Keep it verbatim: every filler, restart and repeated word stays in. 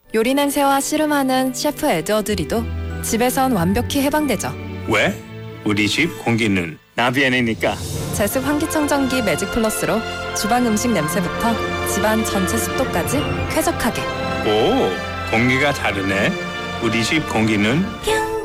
요리 냄새와 씨름하는 셰프 에드워드 리도 집에선 완벽히 해방되죠. 왜? 우리 집 공기는 나비엔이니까. 제습 환기청정기 매직 플러스로 주방 음식 냄새부터 집안 전체 습도까지 쾌적하게. 오, 공기가 다르네. 우리 집 공기는 평